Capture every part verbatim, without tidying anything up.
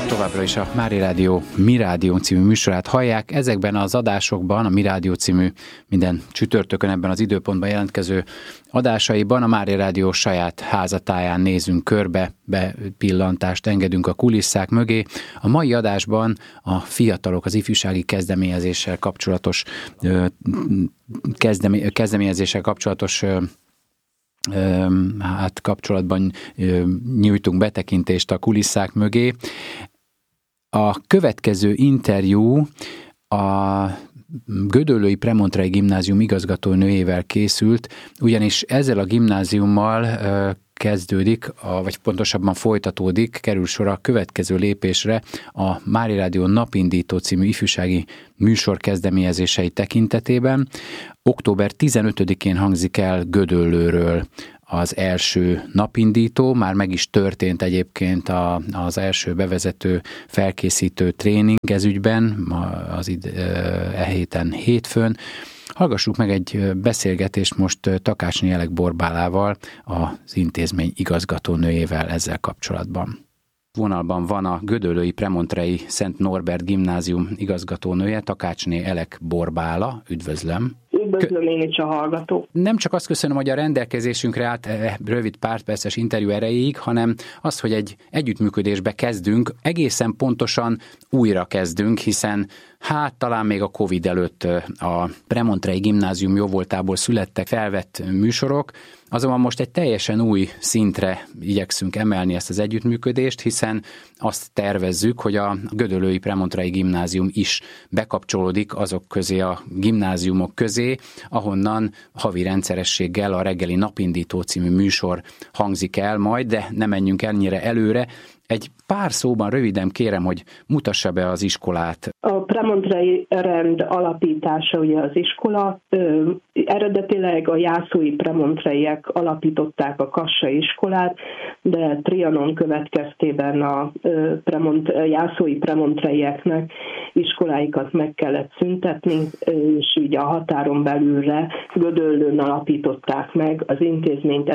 Továbbra is a Mári Rádió Mi Rádió című műsorát hallják. Ezekben az adásokban, a Mi Rádió című minden csütörtökön ebben az időpontban jelentkező adásaiban a Mári Rádió saját házatáján nézünk körbe, bepillantást engedünk a kulisszák mögé. A mai adásban a fiatalok, az ifjúsági kezdeményezéssel kapcsolatos kezdemé, kezdeményezéssel kapcsolatos hát kapcsolatban nyújtunk betekintést a kulisszák mögé. A következő interjú a Gödöllői Premontrei Gimnázium igazgatónőjével készült, ugyanis ezzel a gimnáziummal kezdődik, vagy pontosabban folytatódik, kerül sor a következő lépésre a Mári Rádió Napindító című ifjúsági műsor kezdeményezései tekintetében. október tizenötödikén hangzik el Gödöllőről az első napindító, már meg is történt egyébként a, az első bevezető felkészítő tréning ez ügyben, az id, e héten hétfőn. Hallgassuk meg egy beszélgetést most Takácsné Elek Borbálával, az intézmény igazgatónőjével ezzel kapcsolatban. Vonalban van a Gödöllői Premontrei Szent Norbert Gimnázium igazgatónője, Takácsné Elek Borbála. Üdvözlöm! Üdvözlöm én is a hallgató. Nem csak azt köszönöm, hogy a rendelkezésünkre állt rövid párperces interjú erejéig, hanem az, hogy egy együttműködésbe kezdünk, egészen pontosan újra kezdünk, hiszen hát talán még a Covid előtt a Premontrei Gimnázium jóvoltából születtek felvett műsorok, azonban most egy teljesen új szintre igyekszünk emelni ezt az együttműködést, hiszen azt tervezzük, hogy a Gödöllői Premontrei Gimnázium is bekapcsolódik azok közé, a gimnáziumok közé, ahonnan havi rendszerességgel a reggeli Napindító című műsor hangzik el majd, de ne menjünk ennyire előre. Egy pár szóban röviden kérem, hogy mutassa be az iskolát. A Premontrei rend alapítása ugye az iskola. Ö, eredetileg a jászói premontreiek alapították a kassai iskolát, de Trianon következtében a ö, premont, jászói premontreieknek iskoláikat meg kellett szüntetni, és így a határon belülre Gödöllőn alapították meg az intézményt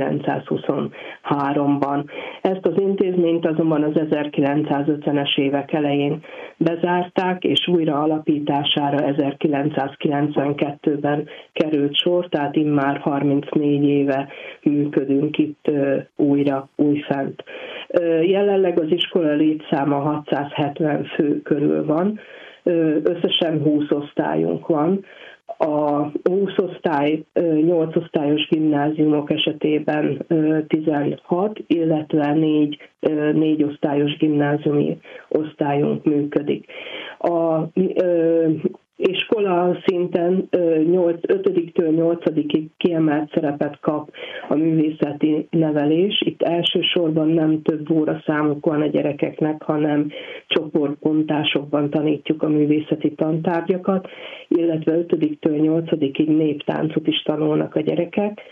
ezerkilencszázhuszonháromban. Ezt az intézményt azonban az ezerkilencszázötvenes évek elején bezárták, és újra alapítására ezerkilencszázkilencvenkettőben került sor, tehát immár harmincnégy éve működünk itt újra, újfent. Jelenleg az iskola létszáma hatszázhetven fő körül van, összesen húsz osztályunk van. A húsz osztály, nyolc osztályos gimnáziumok esetében tizenhat, illetve négy, négy osztályos gimnáziumi osztályunk működik. A ö, iskola szinten ötödiktől nyolcadikig kiemelt szerepet kap a művészeti nevelés. Itt elsősorban nem több óraszámuk van a gyerekeknek, hanem csoportbontásokban tanítjuk a művészeti tantárgyakat, illetve ötödiktől nyolcadikig néptáncot is tanulnak a gyerekek,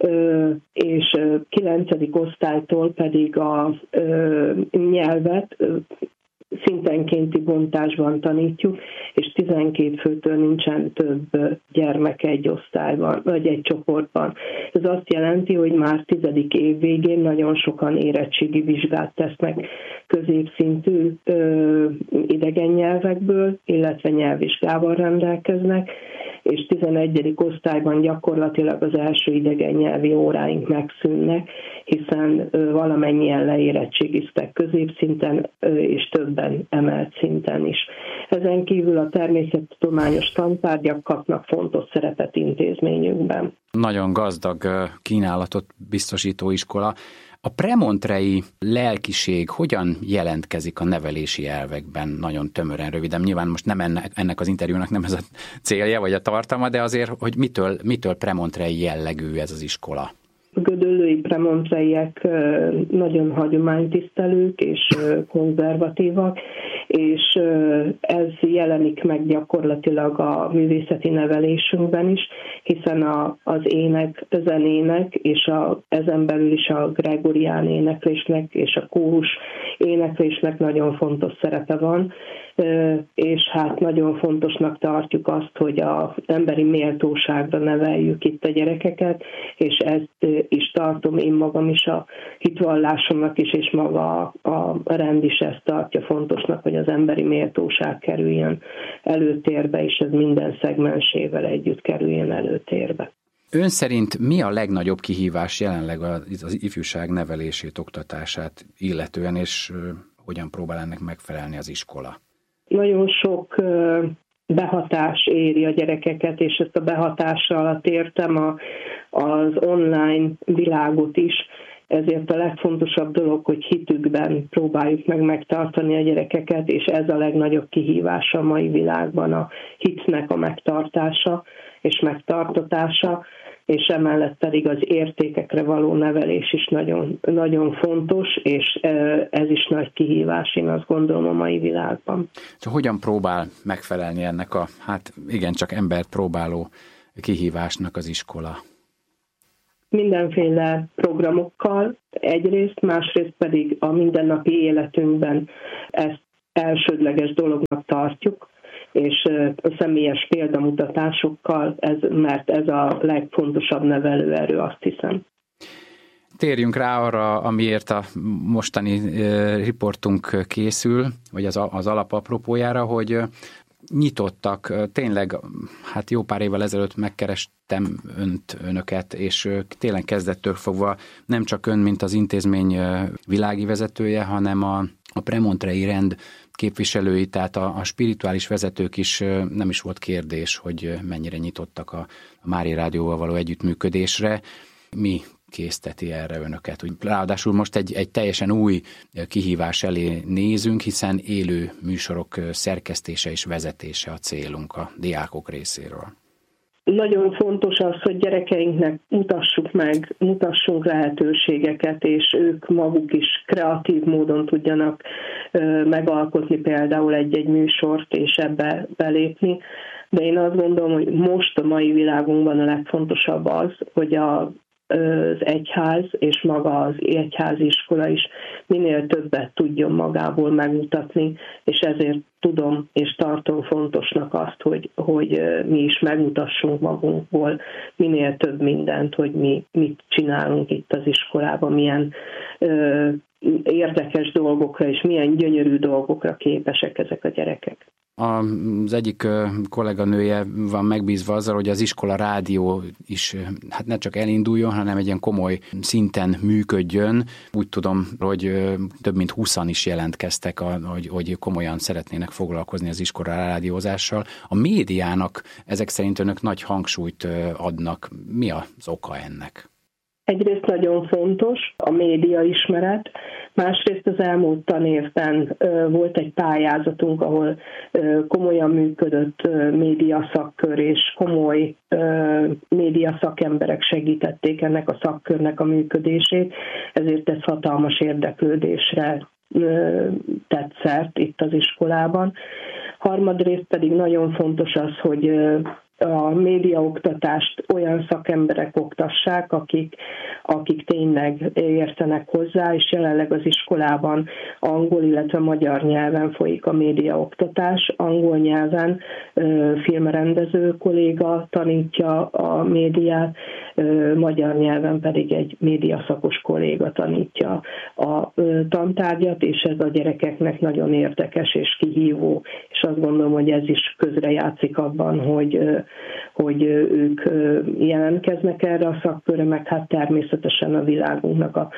és kilencedik osztálytól pedig a nyelvet szintenkénti bontásban tanítjuk, és tizenkét főtől nincsen több gyermek egy osztályban, vagy egy csoportban. Ez azt jelenti, hogy már tizedik év végén nagyon sokan érettségi vizsgát tesznek középszintű ö, idegen nyelvekből, illetve nyelvvizsgával rendelkeznek, és tizenegyedik osztályban gyakorlatilag az első idegen nyelvi óráink megszűnnek, hiszen ö, valamennyien leérettségiztek középszinten, ö, és többen emelt szinten is. Ezen kívül a természettudományos tantárgyak kapnak fontos szerepet intézményünkben. Nagyon gazdag kínálatot biztosító iskola. A premontrei lelkiség hogyan jelentkezik a nevelési elvekben? Nagyon tömören, röviden. Nyilván most nem ennek, ennek az interjúnak nem ez a célja, vagy a tartalma, de azért, hogy mitől, mitől premontrei jellegű ez az iskola? A gödöllői premontreiek nagyon hagyománytisztelők és konzervatívak, és ez jelenik meg gyakorlatilag a művészeti nevelésünkben is, hiszen a, az ének, zenének, és a, ezen belül is a gregorián éneklésnek és a kórus éneklésnek nagyon fontos szerepe van, és hát nagyon fontosnak tartjuk azt, hogy az emberi méltóságra neveljük itt a gyerekeket, és ezt is tartom én magam is a hitvallásomnak is, és maga a rend is ezt tartja fontosnak, hogy az emberi méltóság kerüljön előtérbe, és ez minden szegmensével együtt kerüljön előtérbe. Ön szerint mi a legnagyobb kihívás jelenleg az ifjúság nevelését, oktatását illetően, és hogyan próbál ennek megfelelni az iskola? Nagyon sok behatás éri a gyerekeket, és ezt a behatás alatt értem a, az online világot is. Ezért a legfontosabb dolog, hogy hitükben próbáljuk meg megtartani a gyerekeket, és ez a legnagyobb kihívás a mai világban, a hitnek a megtartása és megtartatása, és emellett pedig az értékekre való nevelés is nagyon, nagyon fontos, és ez is nagy kihívás, én azt gondolom, a mai világban. Csak hogyan próbál megfelelni ennek a, hát igencsak embert próbáló kihívásnak az iskola? Mindenféle programokkal egyrészt, másrészt pedig a mindennapi életünkben ezt elsődleges dolognak tartjuk, és a személyes példamutatásokkal, ez, mert ez a legfontosabb nevelőerő, azt hiszem. Térjünk rá arra, amiért a mostani riportunk készül, vagy az, az alapapropójára, hogy nyitottak, tényleg, hát jó pár évvel ezelőtt megkerestem önt, önöket, és tényleg kezdettől fogva nem csak ön, mint az intézmény világi vezetője, hanem a, a premontrei rend képviselői, tehát a, a spirituális vezetők is nem is volt kérdés, hogy mennyire nyitottak a, a Mária Rádióval való együttműködésre. Mi készteti erre önöket? Ráadásul most egy, egy teljesen új kihívás elé nézünk, hiszen élő műsorok szerkesztése és vezetése a célunk a diákok részéről. Nagyon fontos az, hogy gyerekeinknek mutassuk meg, mutassunk lehetőségeket, és ők maguk is kreatív módon tudjanak megalkotni például egy-egy műsort, és ebbe belépni. De én azt gondolom, hogy most a mai világunkban a legfontosabb az, hogy a az egyház és maga az egyházi iskola is minél többet tudjon magából megmutatni, és ezért tudom és tartom fontosnak azt, hogy, hogy mi is megmutassunk magunkból minél több mindent, hogy mi mit csinálunk itt az iskolában, milyen ö, érdekes dolgokra és milyen gyönyörű dolgokra képesek ezek a gyerekek. Az egyik kolléganője van megbízva azzal, hogy az iskola rádió is hát ne csak elinduljon, hanem egy ilyen komoly szinten működjön. Úgy tudom, hogy több mint húszan is jelentkeztek, hogy, hogy komolyan szeretnének foglalkozni az iskola rádiózással. A médiának ezek szerint önök nagy hangsúlyt adnak. Mi az oka ennek? Egyrészt nagyon fontos a média ismeret, másrészt az elmúlt tanévben volt egy pályázatunk, ahol komolyan működött média szakkör, és komoly média szakemberek segítették ennek a szakkörnek a működését, ezért ez hatalmas érdeklődésre tett szert itt az iskolában. Harmadrészt pedig nagyon fontos az, hogy a médiaoktatást olyan szakemberek oktassák, akik, akik tényleg értenek hozzá, és jelenleg az iskolában angol, illetve magyar nyelven folyik a médiaoktatás. Angol nyelven filmrendező kolléga tanítja a médiát, magyar nyelven pedig egy médiaszakos kolléga tanítja a tantárgyat, és ez a gyerekeknek nagyon érdekes és kihívó, és azt gondolom, hogy ez is közrejátszik abban, hogy hogy ők jelentkeznek erre a szakkörre, meg hát természetesen a világunknak a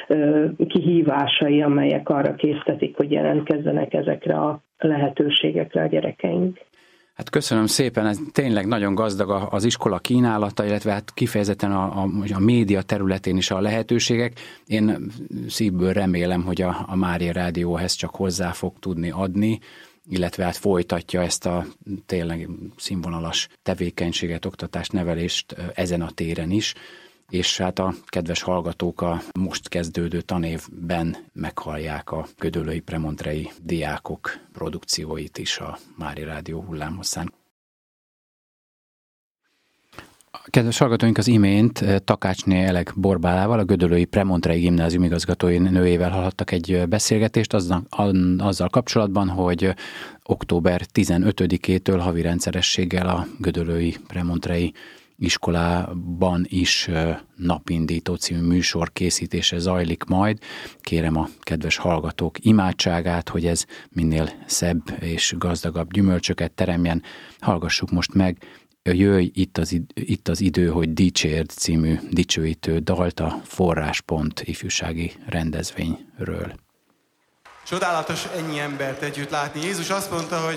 kihívásai, amelyek arra késztetik, hogy jelentkezzenek ezekre a lehetőségekre a gyerekeink. Hát köszönöm szépen, ez tényleg nagyon gazdag az iskola kínálata, illetve hát kifejezetten a, a, a média területén is a lehetőségek. Én szívből remélem, hogy a, a Mária Rádióhez csak hozzá fog tudni adni, illetve hát folytatja ezt a tényleg színvonalas tevékenységet, oktatást, nevelést ezen a téren is, és hát a kedves hallgatók a most kezdődő tanévben meghallják a gödöllői premontrei diákok produkcióit is a Mária Rádió hullámhosszán. Kedves hallgatóink, az imént Takácsné Elek Borbálával, a Gödöllői Premontrei Gimnázium igazgatói nőjével hallhattak egy beszélgetést azzal, azzal kapcsolatban, hogy október tizenötödikétől havi rendszerességgel a Gödöllői Premontrei iskolában is Napindító című műsor készítése zajlik majd. Kérem a kedves hallgatók imádságát, hogy ez minél szebb és gazdagabb gyümölcsöket teremjen. Hallgassuk most meg Jöjj, itt az, itt az idő, hogy dicsérd című dicsőítő dalt a Forráspont ifjúsági rendezvényről. Csodálatos ennyi embert együtt látni. Jézus azt mondta, hogy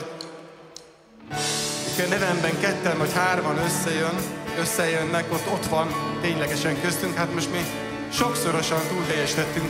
a nevemben ketten vagy hárman összejön, összejönnek, ott, ott van ténylegesen köztünk. Hát most mi sokszorosan túl teljesítettünk